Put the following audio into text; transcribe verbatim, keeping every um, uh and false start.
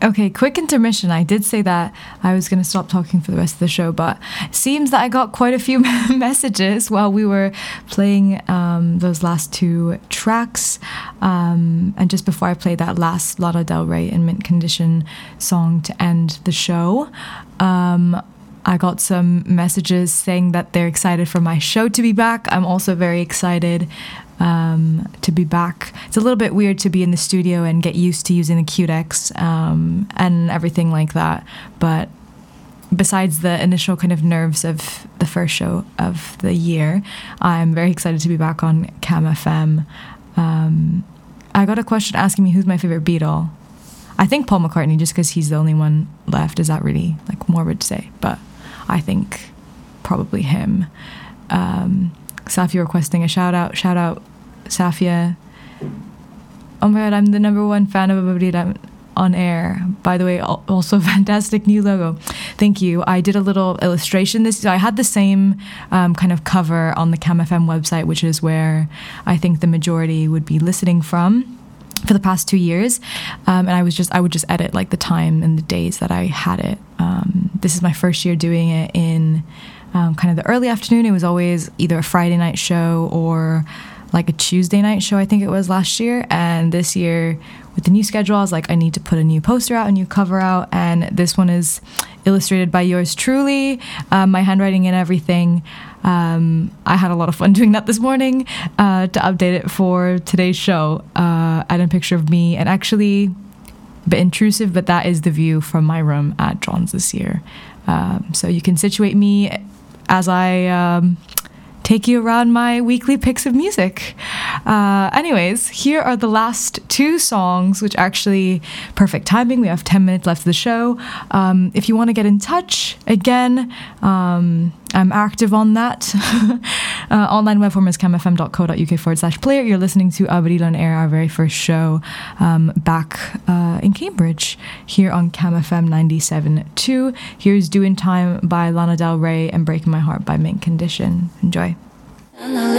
Okay, quick intermission. I did say that I was going to stop talking for the rest of the show, but it seems that I got quite a few messages while we were playing um, those last two tracks. Um, and just before I played that last Lana Del Rey in Mint Condition song to end the show, um, I got some messages saying that they're excited for my show to be back. I'm also very excited um, to be back. It's a little bit weird to be in the studio and get used to using the Q-Dex um, and everything like that. But besides the initial kind of nerves of the first show of the year, I'm very excited to be back on Cam F M. Um, I got a question asking me who's my favorite Beatle. I think Paul McCartney, just because he's the only one left. Is that really like morbid to say? But I think probably him. Um, Safia requesting a shout out. Shout out, Safia. Oh my god, I'm the number one fan of Abubrida on air. By the way, also fantastic new logo. Thank you. I did a little illustration this. I had the same um, kind of cover on the Cam F M website, which is where I think the majority would be listening from for the past two years. Um, and I was just, I would just edit like the time and the days that I had it. Um, this is my first year doing it in um, kind of the early afternoon. It was always either a Friday night show or like a Tuesday night show, I think it was last year. And this year with the new schedule, I was like, I need to put a new poster out, a new cover out. And this one is illustrated by yours truly, um, my handwriting and everything. Um, I had a lot of fun doing that this morning uh, to update it for today's show. Uh, I had a picture of me, and actually a bit intrusive, but that is the view from my room at John's this year. Um, so you can situate me as I um, take you around my weekly picks of music. Uh, anyways, here are the last two songs, which actually perfect timing. We have ten minutes left of the show. Um, if you want to get in touch, again, um, I'm active on that. uh, online web form is camfm.co.uk forward slash player. You're listening to Abubrida on Air, our very first show um, back uh, in Cambridge here on Cam F M ninety-seven point two. Here's Doing Time by Lana Del Rey and Breaking My Heart by Mint Condition. Enjoy.